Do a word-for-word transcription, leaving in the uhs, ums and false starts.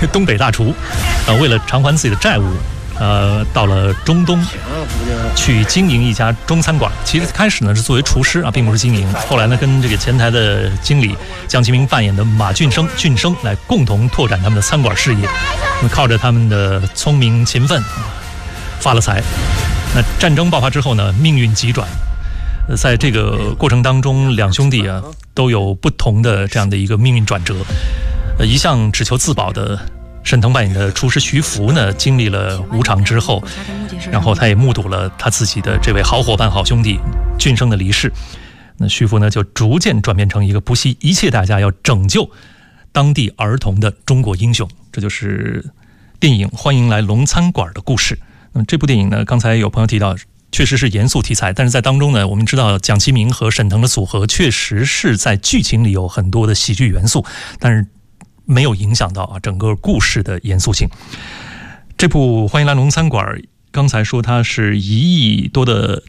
东北大厨，呃，为了偿还自己的债务，呃，到了中东去经营一家中餐馆。其实开始呢是作为厨师啊，并不是经营。后来呢，跟这个前台的经理江其明扮演的马俊生俊生来共同拓展他们的餐馆事业。那靠着他们的聪明勤奋，发了财。那战争爆发之后呢，命运急转。在这个过程当中，两兄弟啊都有不同的这样的一个命运转折。呃，一向只求自保的沈腾扮演的厨师徐福呢，经历了无常之后，然后他也目睹了他自己的这位好伙伴、好兄弟俊生的离世。那徐福呢，就逐渐转变成一个不惜一切代价要拯救当地儿童的中国英雄。这就是电影《欢迎来龙餐馆》的故事。那么这部电影呢，刚才有朋友提到，确实是严肃题材，但是在当中呢，我们知道蒋奇明和沈腾的组合确实是在剧情里有很多的喜剧元素，但是没有影响到啊整个故事的严肃性。这部《欢迎来龙餐馆》，刚才说它是一亿多的